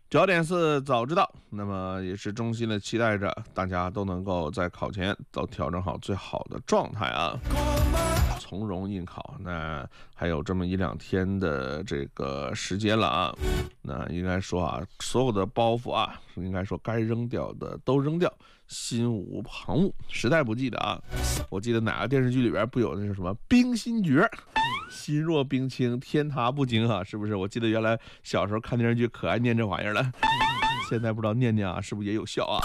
9.4早知道，那么也是衷心的期待着大家都能够在考前都调整好最好的状态啊，从容应考。那还有这么1-2天的这个时间了啊，那应该说啊，所有的包袱啊，应该说该扔掉的都扔掉，心无旁骛。时代不记得啊，我记得哪个电视剧里边不有那是什么冰心诀？心若冰清，天塌不惊啊，是不是？我记得原来小时候看电视剧可爱念这玩意儿了，现在不知道念念啊，是不是也有效啊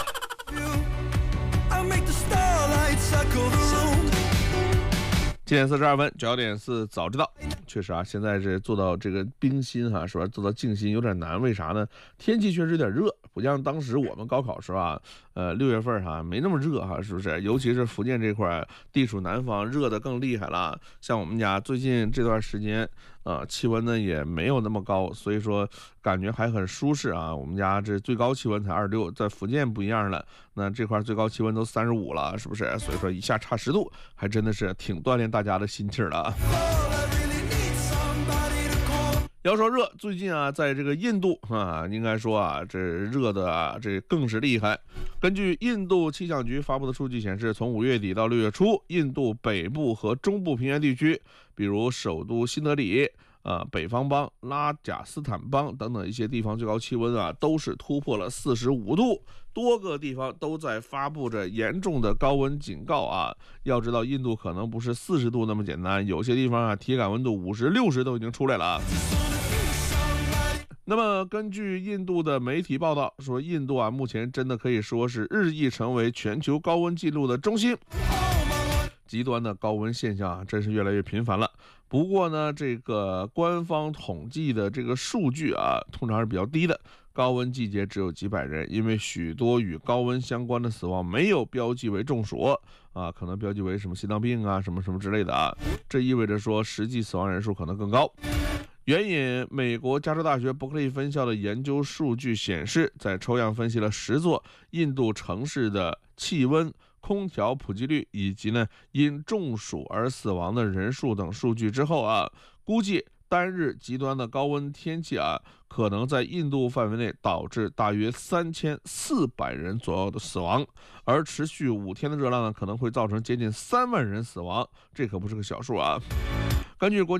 ？7:42， 9.4早知道。确实啊，现在是做到这个冰心哈，是吧？做到静心有点难，为啥呢？天气确实有点热，不像当时我们高考时候啊，6月份哈没那么热哈，是不是？尤其是福建这块地处南方，热的更厉害了。像我们家最近这段时间气温呢也没有那么高，所以说感觉还很舒适啊。我们家这最高气温才26，在福建不一样了，那这块最高气温都35了，是不是？所以说一下差10度，还真的是挺锻炼大家的心气儿了。要说热，最近啊，在这个印度啊，应该说啊，这热的啊，这更是厉害。根据印度气象局发布的数据显示，从5月底到6月初，印度北部和中部平原地区，比如首都新德里、北方邦、拉贾斯坦邦等等一些地方最高气温啊，都是突破了45度，多个地方都在发布着严重的高温警告啊。要知道，印度可能不是40度那么简单，有些地方啊，体感温度50、60都已经出来了啊。那么根据印度的媒体报道说，印度啊目前真的可以说是日益成为全球高温记录的中心，极端的高温现象啊真是越来越频繁了。不过呢，这个官方统计的这个数据啊通常是比较低的，高温季节只有几百人，因为许多与高温相关的死亡没有标记为中暑啊，可能标记为什么心脏病啊什么什么之类的啊，这意味着说实际死亡人数可能更高。援引美国加州大学伯克利分校的研究数据显示，在抽样分析了10座印度城市的气温、空调普及率以及呢因中暑而死亡的人数等数据之后啊，估计单日极端的高温天气啊，可能在印度范围内导致大约3400人左右的死亡，而持续5天的热浪呢，可能会造成接近3万人死亡，这可不是个小数啊。根据国